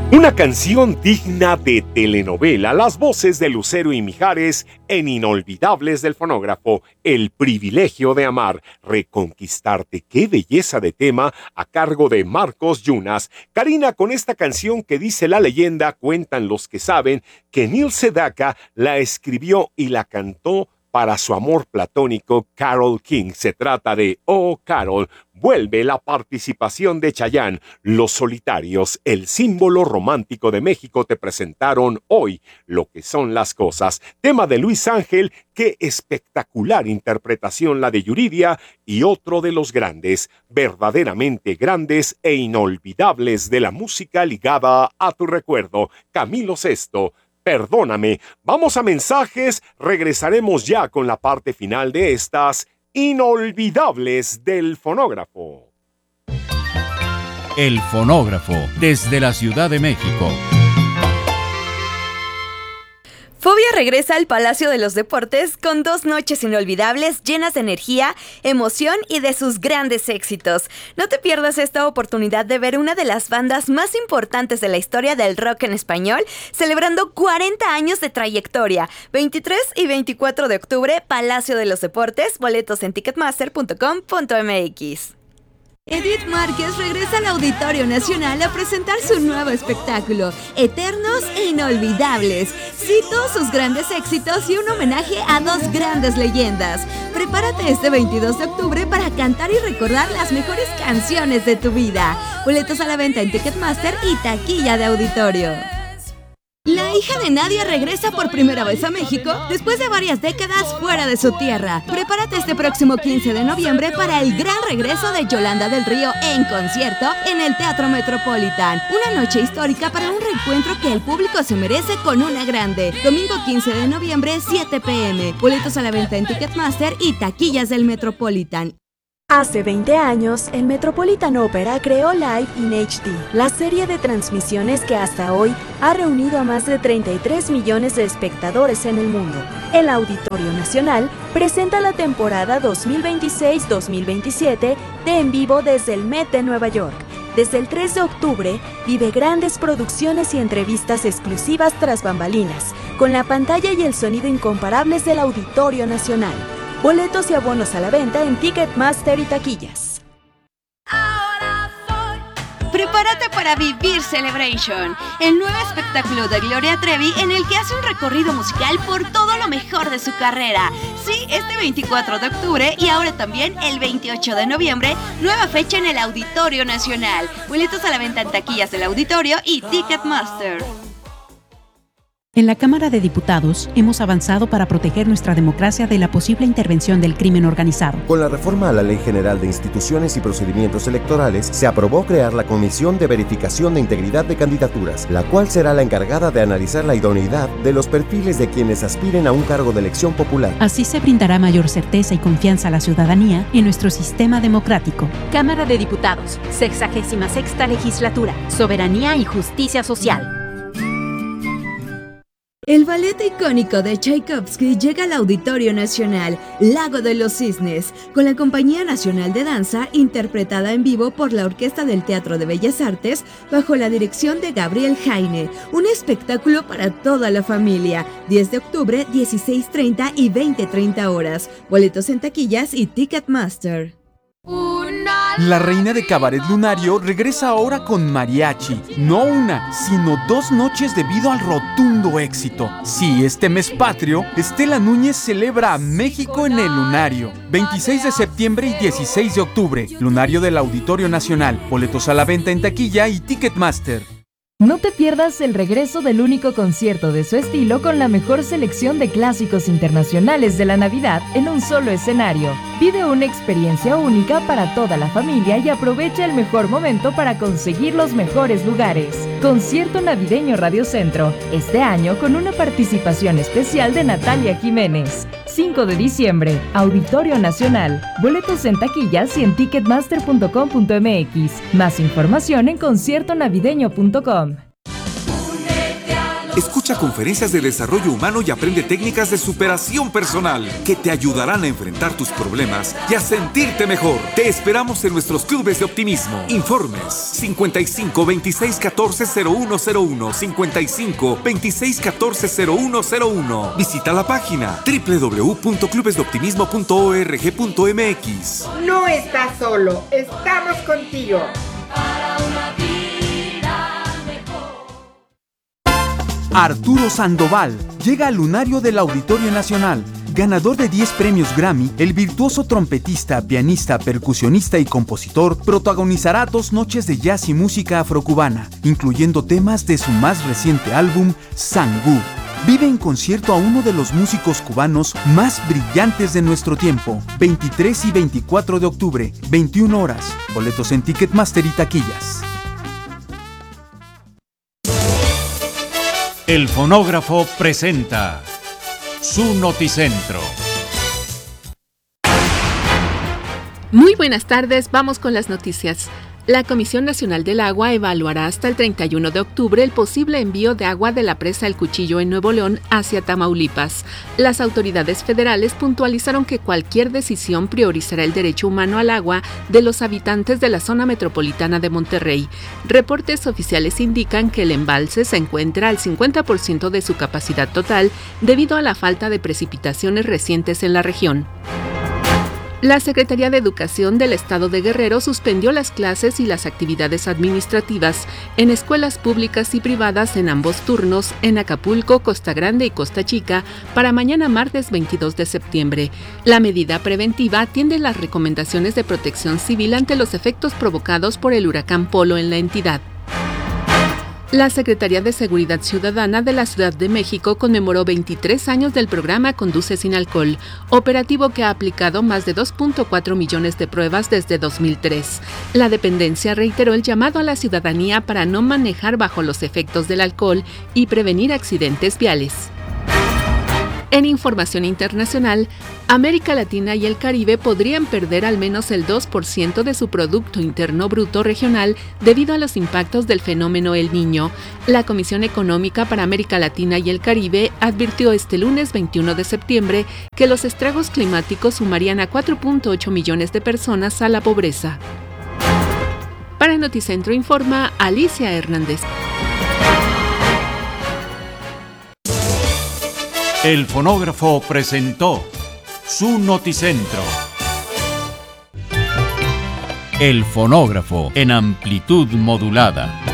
Una canción digna de telenovela, las voces de Lucero y Mijares en Inolvidables del Fonógrafo, El privilegio de amar, reconquistarte, qué belleza de tema, a cargo de Marcos Yunas. Karina, con esta canción que dice la leyenda, cuentan los que saben, que Neil Sedaka la escribió y la cantó para su amor platónico Carole King. Se trata de Oh Carol. Vuelve la participación de Chayanne. Los Solitarios, el símbolo romántico de México, te presentaron hoy Lo que son las cosas. Tema de Luis Ángel, qué espectacular interpretación la de Yuridia, y otro de los grandes, verdaderamente grandes e inolvidables de la música ligada a tu recuerdo, Camilo Sesto. Perdóname. Vamos a mensajes, regresaremos ya con la parte final de estas Inolvidables del Fonógrafo. El Fonógrafo, desde la Ciudad de México. Fobia regresa al Palacio de los Deportes con 2 noches inolvidables llenas de energía, emoción y de sus grandes éxitos. No te pierdas esta oportunidad de ver una de las bandas más importantes de la historia del rock en español, celebrando 40 años de trayectoria. 23 y 24 de octubre, Palacio de los Deportes, boletos en ticketmaster.com.mx. Edith Márquez regresa al Auditorio Nacional a presentar su nuevo espectáculo, Eternos e Inolvidables. Cito sus grandes éxitos y un homenaje a 2 grandes leyendas. Prepárate este 22 de octubre para cantar y recordar las mejores canciones de tu vida. Boletos a la venta en Ticketmaster y taquilla de auditorio. La hija de Nadia regresa por primera vez a México después de varias décadas fuera de su tierra. Prepárate este próximo 15 de noviembre para el gran regreso de Yolanda del Río en concierto en el Teatro Metropolitan. Una noche histórica para un reencuentro que el público se merece con una grande. Domingo 15 de noviembre, 7 p.m. Boletos a la venta en Ticketmaster y taquillas del Metropolitan. Hace 20 años, el Metropolitan Opera creó Live in HD, la serie de transmisiones que hasta hoy ha reunido a más de 33 millones de espectadores en el mundo. El Auditorio Nacional presenta la temporada 2026-2027 de En Vivo desde el Met de Nueva York. Desde el 3 de octubre, vive grandes producciones y entrevistas exclusivas tras bambalinas, con la pantalla y el sonido incomparables del Auditorio Nacional. Boletos y abonos a la venta en Ticketmaster y taquillas. Prepárate para vivir Celebration, el nuevo espectáculo de Gloria Trevi en el que hace un recorrido musical por todo lo mejor de su carrera. Sí, este 24 de octubre y ahora también el 28 de noviembre, nueva fecha en el Auditorio Nacional. Boletos a la venta en taquillas del Auditorio y Ticketmaster. En la Cámara de Diputados hemos avanzado para proteger nuestra democracia de la posible intervención del crimen organizado. Con la reforma a la Ley General de Instituciones y Procedimientos Electorales, se aprobó crear la Comisión de Verificación de Integridad de Candidaturas, la cual será la encargada de analizar la idoneidad de los perfiles de quienes aspiren a un cargo de elección popular. Así se brindará mayor certeza y confianza a la ciudadanía en nuestro sistema democrático. Cámara de Diputados, 66ª Legislatura, Soberanía y Justicia Social. El ballet icónico de Tchaikovsky llega al Auditorio Nacional, Lago de los Cisnes, con la Compañía Nacional de Danza, interpretada en vivo por la Orquesta del Teatro de Bellas Artes, bajo la dirección de Gabriel Jaine. Un espectáculo para toda la familia. 10 de octubre, 16:30 y 20:30 horas. Boletos en taquillas y Ticketmaster. La reina de Cabaret Lunario regresa ahora con mariachi. No una, sino 2 noches debido al rotundo éxito. Sí, este mes patrio, Estela Núñez celebra a México en el Lunario. 26 de septiembre y 16 de octubre. Lunario del Auditorio Nacional. Boletos a la venta en taquilla y Ticketmaster. No te pierdas el regreso del único concierto de su estilo con la mejor selección de clásicos internacionales de la Navidad en un solo escenario. Vive una experiencia única para toda la familia y aprovecha el mejor momento para conseguir los mejores lugares. Concierto Navideño Radio Centro, este año con una participación especial de Natalia Jiménez. 5 de diciembre, Auditorio Nacional. Boletos en taquillas y en ticketmaster.com.mx. Más información en conciertonavideño.com. Escucha conferencias de desarrollo humano y aprende técnicas de superación personal que te ayudarán a enfrentar tus problemas y a sentirte mejor. Te esperamos en nuestros clubes de optimismo. Informes 55 26 14 0101 55 26 14 0101. Visita la página www.clubesdeoptimismo.org.mx. No estás solo, estamos contigo. Para una vida mejor. Arturo Sandoval llega al lunario del Auditorio Nacional. Ganador de 10 premios Grammy, el virtuoso trompetista, pianista, percusionista y compositor protagonizará 2 noches de jazz y música afrocubana, incluyendo temas de su más reciente álbum, Sangú. Vive en concierto a uno de los músicos cubanos más brillantes de nuestro tiempo, 23 y 24 de octubre, 21 horas. Boletos en Ticketmaster y taquillas. El fonógrafo presenta su Noticentro. Muy buenas tardes, vamos con las noticias. La Comisión Nacional del Agua evaluará hasta el 31 de octubre el posible envío de agua de la presa El Cuchillo en Nuevo León hacia Tamaulipas. Las autoridades federales puntualizaron que cualquier decisión priorizará el derecho humano al agua de los habitantes de la zona metropolitana de Monterrey. Reportes oficiales indican que el embalse se encuentra al 50% de su capacidad total debido a la falta de precipitaciones recientes en la región. La Secretaría de Educación del Estado de Guerrero suspendió las clases y las actividades administrativas en escuelas públicas y privadas en ambos turnos en Acapulco, Costa Grande y Costa Chica para mañana martes 22 de septiembre. La medida preventiva atiende a las recomendaciones de protección civil ante los efectos provocados por el huracán Polo en la entidad. La Secretaría de Seguridad Ciudadana de la Ciudad de México conmemoró 23 años del programa Conduce sin Alcohol, operativo que ha aplicado más de 2.4 millones de pruebas desde 2003. La dependencia reiteró el llamado a la ciudadanía para no manejar bajo los efectos del alcohol y prevenir accidentes viales. En información internacional, América Latina y el Caribe podrían perder al menos el 2% de su Producto Interno Bruto regional debido a los impactos del fenómeno El Niño. La Comisión Económica para América Latina y el Caribe advirtió este lunes 21 de septiembre que los estragos climáticos sumarían a 4.8 millones de personas a la pobreza. Para Noticentro informa Alicia Hernández. El fonógrafo presentó su Noticentro. El fonógrafo en amplitud modulada.